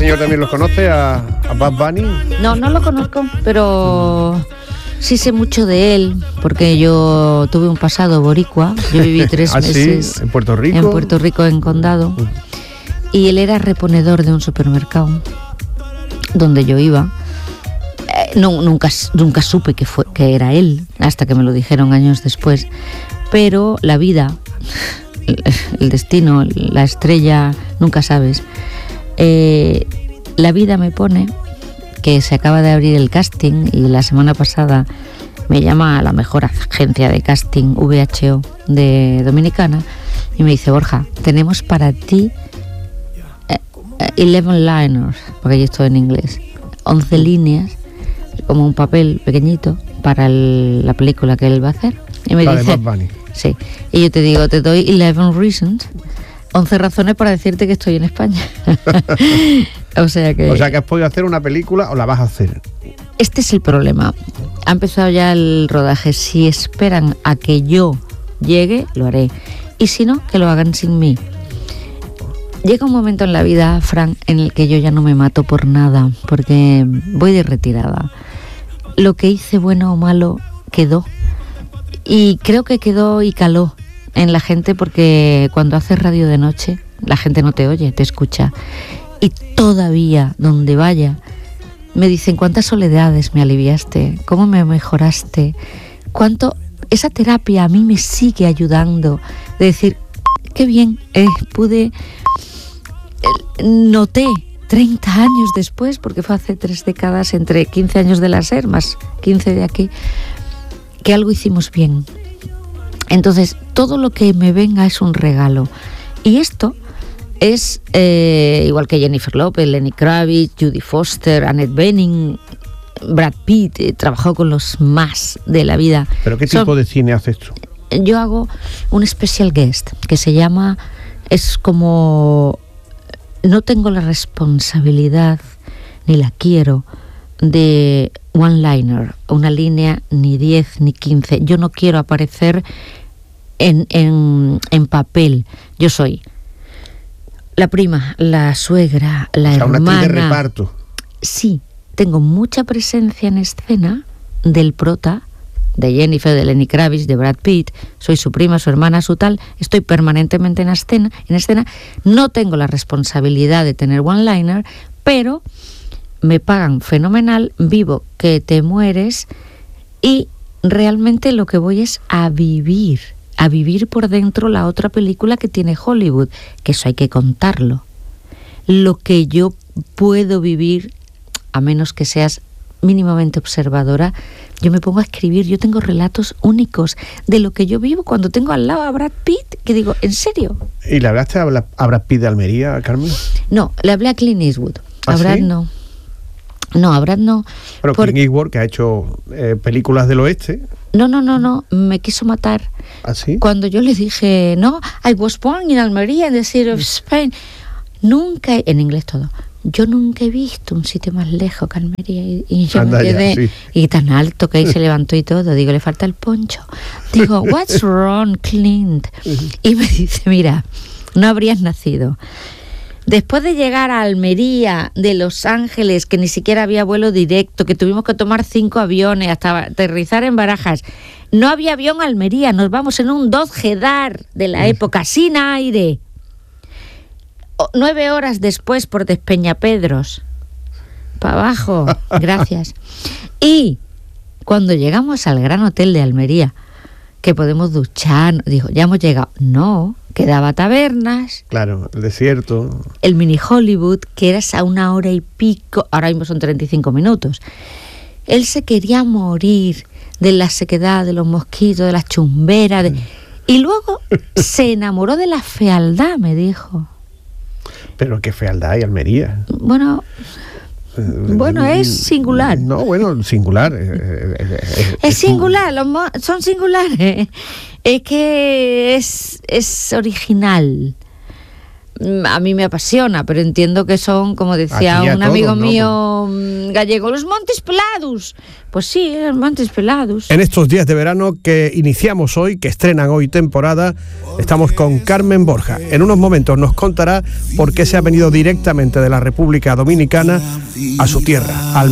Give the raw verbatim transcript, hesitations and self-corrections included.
señor también los conoce, a, a Bad Bunny? No, no lo conozco, pero sí sé mucho de él, porque yo tuve un pasado boricua. Yo viví tres ¿Ah, meses sí? ¿En Puerto Rico? En Puerto Rico, en Condado. Y él era reponedor de un supermercado donde yo iba. Eh, no, nunca, nunca supe que, fue, que era él, hasta que me lo dijeron años después. Pero la vida, el, el destino, la estrella, nunca sabes. Eh, la vida me pone que se acaba de abrir el casting y la semana pasada me llama a la mejor agencia de casting V H O de Dominicana y me dice: Borja, tenemos para ti eh, eleven liners, porque yo estoy en inglés, once líneas, como un papel pequeñito para el, la película que él va a hacer. Y me la dice, de Bad Bunny. Sí, y yo te digo, te doy eleven reasons, once razones para decirte que estoy en España. O sea que... O sea que has podido hacer una película o la vas a hacer. Este es el problema. Ha empezado ya el rodaje. Si esperan a que yo llegue, lo haré. Y si no, que lo hagan sin mí. Llega un momento en la vida, Fran, en el que yo ya no me mato por nada, porque voy de retirada. Lo que hice, bueno o malo, quedó. Y creo que quedó y caló en la gente, porque cuando haces radio de noche, la gente no te oye, te escucha. Y todavía, donde vaya, me dicen: cuántas soledades me aliviaste, cómo me mejoraste, cuánto esa terapia a mí me sigue ayudando. De decir, qué bien, eh, pude, eh, noté treinta años después, porque fue hace tres décadas, entre quince años de la SER más quince de aquí, que algo hicimos bien. Entonces, todo lo que me venga es un regalo. Y esto es eh, igual que Jennifer Lopez, Lenny Kravitz, Judy Foster, Annette Bening, Brad Pitt. He trabajado con los más de la vida. ¿Pero qué tipo Son, de cine haces tú? Yo hago un special guest que se llama, es como, no tengo la responsabilidad, ni la quiero, de one-liner, una línea, ni diez, ni quince. Yo no quiero aparecer en, en, en papel. Yo soy la prima, la suegra, la o sea, hermana. Una actriz de reparto. Sí, tengo mucha presencia en escena del prota, de Jennifer, de Lenny Kravitz, de Brad Pitt. Soy su prima, su hermana, su tal. Estoy permanentemente en escena, en escena. No tengo la responsabilidad de tener one-liner, pero me pagan fenomenal, vivo que te mueres, y realmente lo que voy es a vivir, a vivir por dentro la otra película que tiene Hollywood, que eso hay que contarlo. Lo que yo puedo vivir, a menos que seas mínimamente observadora, yo me pongo a escribir. Yo tengo relatos únicos de lo que yo vivo cuando tengo al lado a Brad Pitt, que digo, ¿en serio? ¿Y le hablaste a Brad Pitt de Almería, Carmen? No, le hablé a Clint Eastwood. ¿Ah, a Brad sí? no. No, a Brad no. Pero por... Clint Eastwood, que ha hecho eh, películas del oeste. No, no, no, no, me quiso matar. ¿Ah, sí? Cuando yo le dije, no, I was born in Almería, in the city of Spain. Nunca, en inglés todo, yo nunca he visto un sitio más lejos que Almería. Y, y yo Anda me quedé, ya, sí. Y tan alto que ahí se levantó y todo. Digo, le falta el poncho. Digo, what's wrong, Clint? Y me dice, mira, no habrías nacido. Después de llegar a Almería, de Los Ángeles, que ni siquiera había vuelo directo, que tuvimos que tomar cinco aviones hasta aterrizar en Barajas, no había avión a Almería, nos vamos en un Dodge Dart de la época, sin aire. O, nueve horas después por Despeñapedros, para abajo, gracias. Y cuando llegamos al Gran Hotel de Almería, que podemos duchar, dijo, ya hemos llegado. No, quedaba tabernas. Claro, el desierto. El mini Hollywood, que era a una hora y pico, ahora mismo son treinta y cinco minutos. Él se quería morir de la sequedad, de los mosquitos, de las chumberas. De... Y luego se enamoró de la fealdad, me dijo. Pero qué fealdad hay, Almería. Bueno... Bueno, es singular. No, bueno, singular. Es, es, es singular, los mo- son singulares. Es que es, es original. a mí me apasiona, pero entiendo que son, como decía un amigo todos, mío ¿no? gallego, los Montes Pelados. Pues sí, los Montes Pelados. En estos días de verano que iniciamos hoy, que estrenan hoy temporada, estamos con Carmen Borja. En unos momentos nos contará por qué se ha venido directamente de la República Dominicana a su tierra, al